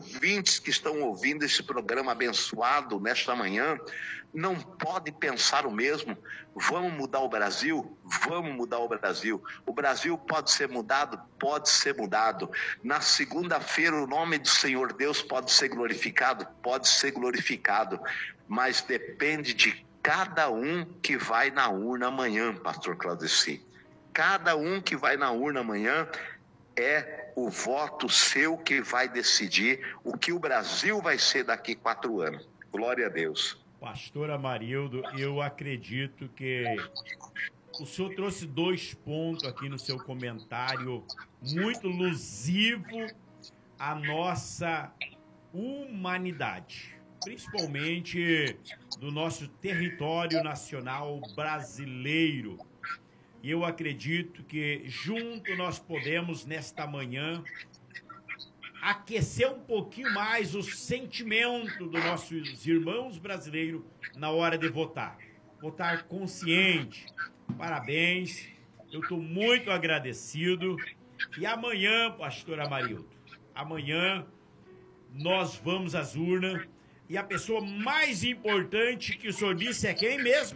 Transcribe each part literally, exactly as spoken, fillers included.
ouvintes que estão ouvindo esse programa abençoado nesta manhã não pode pensar o mesmo. Vamos mudar o Brasil? Vamos mudar o Brasil. O Brasil pode ser mudado? Pode ser mudado. Na segunda-feira o nome do Senhor Deus pode ser glorificado? Pode ser glorificado. Mas depende de cada um que vai na urna amanhã, pastor Claudeci. Cada um que vai na urna amanhã é o voto seu que vai decidir o que o Brasil vai ser daqui a quatro anos. Glória a Deus. Pastor Amarildo, eu acredito que o senhor trouxe dois pontos aqui no seu comentário, muito lusivo à nossa humanidade, principalmente do nosso território nacional brasileiro. E eu acredito que junto nós podemos, nesta manhã, aquecer um pouquinho mais o sentimento dos nossos irmãos brasileiros na hora de votar. Votar consciente. Parabéns. Eu estou muito agradecido. E amanhã, pastor Amarildo, amanhã nós vamos às urnas. E a pessoa mais importante que o senhor disse é quem mesmo?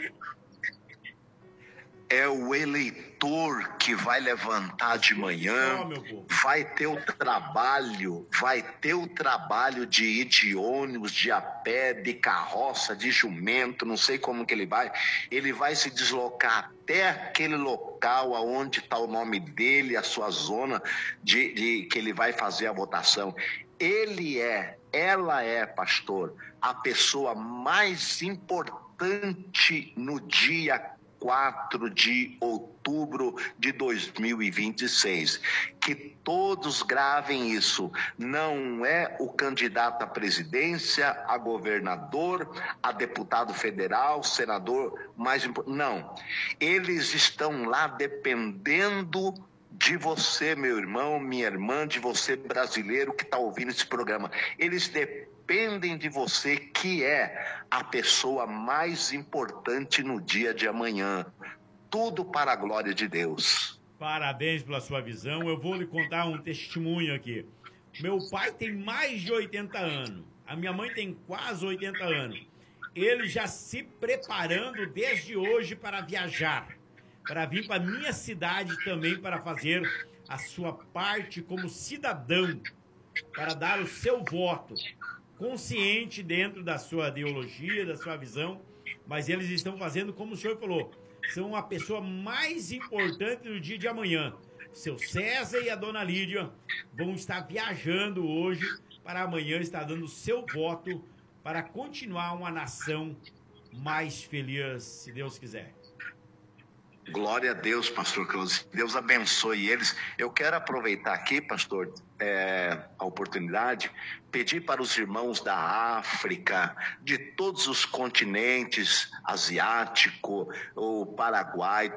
É o eleitor que vai levantar de manhã, vai ter o trabalho, vai ter o trabalho de ir de ônibus, de a pé, de carroça, de jumento, não sei como que ele vai. Ele vai se deslocar até aquele local onde está o nome dele, a sua zona de, de que ele vai fazer a votação. Ele é, ela é, pastor, a pessoa mais importante no dia quatro de outubro de dois mil e vinte e seis. Que todos gravem isso. Não é o candidato à presidência, a governador, a deputado federal, senador, mais importante. Não. Eles estão lá dependendo de você, meu irmão, minha irmã, de você, brasileiro, que está ouvindo esse programa. Eles dependem Dependem de você, que é a pessoa mais importante no dia de amanhã. Tudo para a glória de Deus. Parabéns pela sua visão. Eu vou lhe contar um testemunho aqui. Meu pai tem mais de oitenta anos. A minha mãe tem quase oitenta anos. Ele já se preparando desde hoje para viajar, para vir para a minha cidade também para fazer a sua parte como cidadão, para dar o seu voto. Consciente dentro da sua ideologia, da sua visão, mas eles estão fazendo como o senhor falou, são a pessoa mais importante no dia de amanhã. Seu César e a dona Lídia vão estar viajando hoje para amanhã estar dando o seu voto para continuar uma nação mais feliz, se Deus quiser. Glória a Deus, pastor Claudio. Deus abençoe eles. Eu quero aproveitar aqui, pastor, é, a oportunidade, pedir para os irmãos da África, de todos os continentes, asiático, o Paraguai,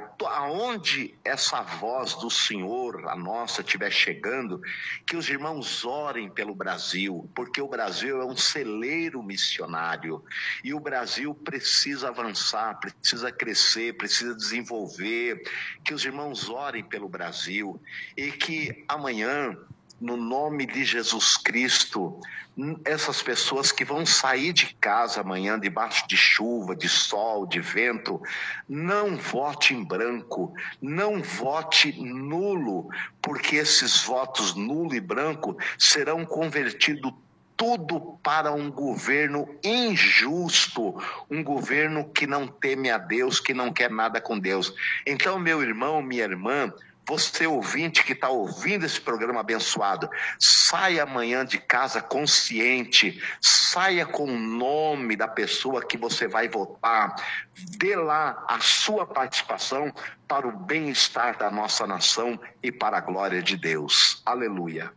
aonde essa voz do Senhor, a nossa, estiver chegando, que os irmãos orem pelo Brasil, porque o Brasil é um celeiro missionário, e o Brasil precisa avançar, precisa crescer, precisa desenvolver, que os irmãos orem pelo Brasil, e que amanhã, no nome de Jesus Cristo, essas pessoas que vão sair de casa amanhã debaixo de chuva, de sol, de vento, não vote em branco, não vote nulo, porque esses votos nulo e branco serão convertidos tudo para um governo injusto, um governo que não teme a Deus, que não quer nada com Deus. Então, meu irmão, minha irmã, você ouvinte que está ouvindo esse programa abençoado, saia amanhã de casa consciente, saia com o nome da pessoa que você vai votar, dê lá a sua participação para o bem-estar da nossa nação e para a glória de Deus. Aleluia.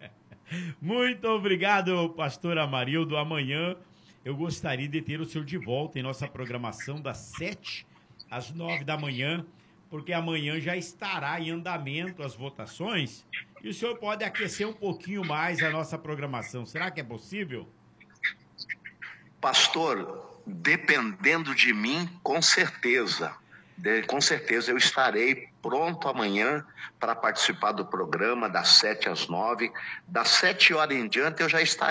Muito obrigado, pastor Amarildo. Amanhã eu gostaria de ter o senhor de volta em nossa programação das sete às nove da manhã, porque amanhã já estará em andamento as votações e o senhor pode aquecer um pouquinho mais a nossa programação. Será que é possível? Pastor, dependendo de mim, com certeza. De, com certeza eu estarei pronto amanhã para participar do programa das sete às nove. Das sete horas em diante eu já estarei.